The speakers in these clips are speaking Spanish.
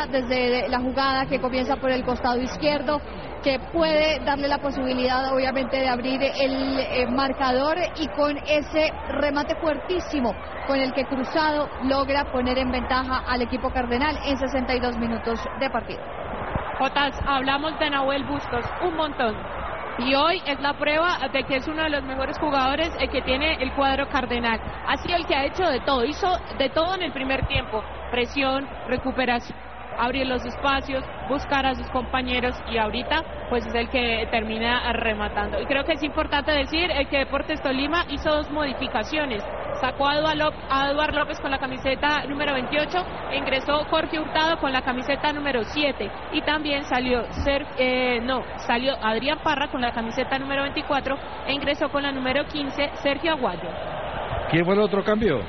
desde la jugada que comienza por el costado izquierdo, que puede darle la posibilidad obviamente de abrir el marcador, y con ese remate fuertísimo con el que Cruzado logra poner en ventaja al equipo cardenal en 62 minutos de partido. Jotas, hablamos de Nahuel Bustos un montón, y hoy es la prueba de que es uno de los mejores jugadores que tiene el cuadro cardenal. Ha sido el que ha hecho de todo, hizo de todo en el primer tiempo: presión, recuperación, abrir los espacios, buscar a sus compañeros, y ahorita pues es el que termina rematando. Y creo que es importante decir que Deportes Tolima hizo 2 modificaciones. Sacó a Eduard López con la camiseta número 28 e ingresó Jorge Hurtado con la camiseta número 7, y también salió Adrián Parra con la camiseta número 24 e ingresó con la número 15 Sergio Aguayo. ¿Quién fue el otro cambio?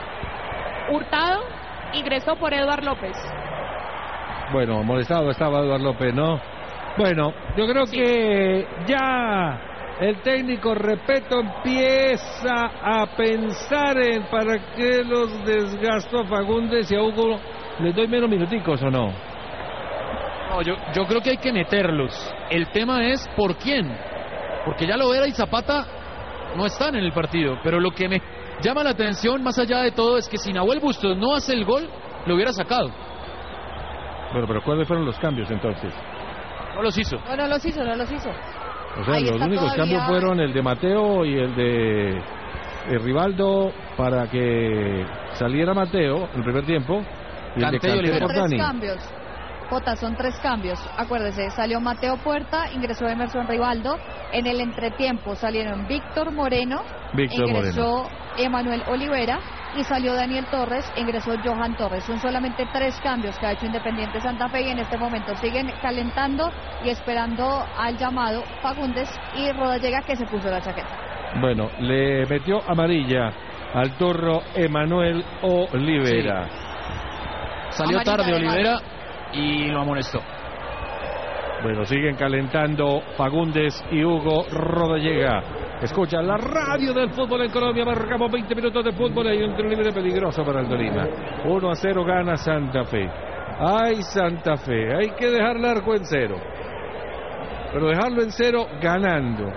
Hurtado ingresó por Eduard López. Bueno, molestado estaba Eduard López, ¿no? Bueno, yo creo que ya el técnico, repito, empieza a pensar en para qué los desgastó a Fagundes y a Hugo. ¿Les doy menos minuticos o no? No, yo creo que hay que meterlos. El tema es ¿por quién? Porque ya Lovera y Zapata no están en el partido, pero lo que me llama la atención más allá de todo es que si Nahuel Bustos no hace el gol, lo hubiera sacado. Bueno, pero ¿cuáles fueron los cambios entonces? No los hizo. No los hizo. O sea, los únicos cambios fueron el de Mateo y el de Rivaldo, para que saliera Mateo en el primer tiempo, y el de Canté por Dani. Son 3 cambios. Acuérdese, salió Mateo Puerta, ingresó Emerson Rivaldo. En el entretiempo salieron Víctor Moreno, ingresó Emanuel Olivera, y salió Daniel Torres, ingresó Johan Torres. Son solamente 3 cambios que ha hecho Independiente Santa Fe, y en este momento siguen calentando y esperando al llamado Fagundes y Rodallega, que se puso la chaqueta. Bueno, le metió amarilla al turro Emanuel Olivera. Sí. Salió amarilla tarde Olivera y lo amonestó. Bueno, siguen calentando Fagundes y Hugo Rodallega. Escucha la radio del fútbol en Colombia. Marcamos 20 minutos de fútbol. Hay un tiro libre peligroso para el Tolima. 1-0 gana Santa Fe. Ay, Santa Fe, hay que dejar el arco en 0, pero dejarlo en 0 ganando.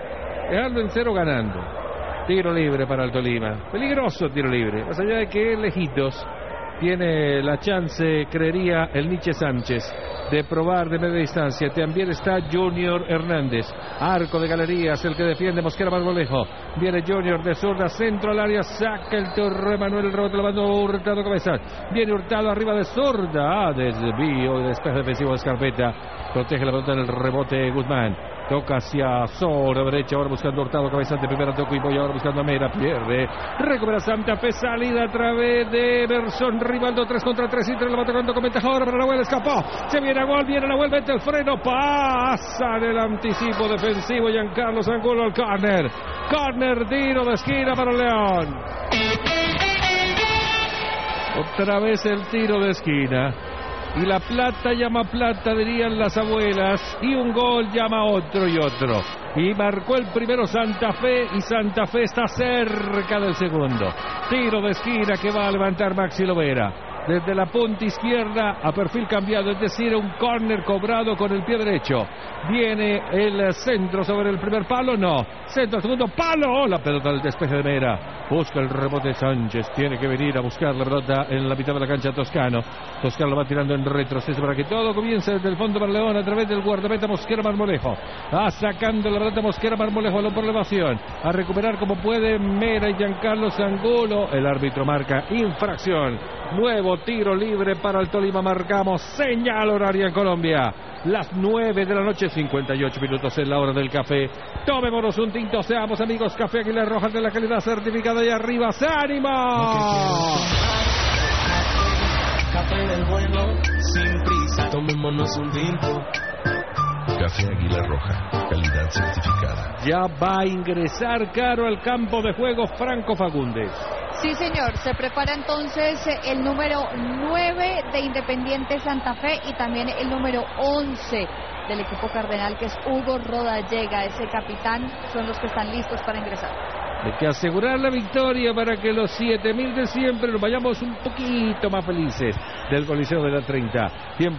Tiro libre para el Tolima. Peligroso tiro libre. Más allá de que lejitos, tiene la chance, creería, el Nietzsche Sánchez, de probar de media distancia. También está Junior Hernández. Arco de galerías, el que defiende Mosquera Marmolejo. Viene Junior de zurda, centro al área, saca el torre Manuel, el rebote lo mandó Hurtado cabeza. Viene Hurtado arriba de zurda, desvío y despeje defensivo de Escarpeta. Protege la pelota en el rebote Guzmán. Toca hacia Soro, derecha, ahora buscando Hurtado, cabezante, primero toco y voy, ahora buscando a Mera, pierde. Recupera Santa Fe, salida a través de Emerson Rivaldo, 3 contra 3, Inter la va tocando con ventaja ahora para Nahuel, escapó. Se viene a gol, viene Nahuel, mete el freno, pasa en el anticipo defensivo, Giancarlo Angulo al córner. Córner, tiro de esquina para León. Otra vez el tiro de esquina. Y la plata llama plata, dirían las abuelas, y un gol llama otro y otro. Y marcó el primero Santa Fe, y Santa Fe está cerca del segundo. Tiro de esquina que va a levantar Maxi Lovera. Desde la punta izquierda a perfil cambiado, es decir, un córner cobrado con el pie derecho. Viene el centro sobre el primer palo, no. Centro al segundo palo, la pelota del despeje de Mera. Busca el rebote Sánchez, tiene que venir a buscar la pelota en la mitad de la cancha Toscano. Toscano lo va tirando en retroceso para que todo comience desde el fondo para León a través del guardameta Mosquera Marmolejo. Va sacando la pelota Mosquera Marmolejo, balón por elevación. A recuperar como puede Mera y Giancarlo Angulo. El árbitro marca infracción. Nuevo tiro libre para el Tolima. Marcamos señal horaria en Colombia. Las 9 de la noche, 58 minutos en la hora del café. Tomémonos un tinto, seamos amigos. Café Águila Roja de la calidad certificada y arriba. ¡Se anima! Café del bueno, sin prisa, tomémonos un tinto. Café Águila Roja, calidad certificada. Ya va a ingresar Caro al campo de juego Franco Fagundes. Sí, señor, se prepara entonces el número 9 de Independiente Santa Fe y también el número 11 del equipo cardenal, que es Hugo Rodallega, ese capitán. Son los que están listos para ingresar. Hay que asegurar la victoria para que los 7.000 de siempre nos vayamos un poquito más felices del Coliseo de la 30. Tiempo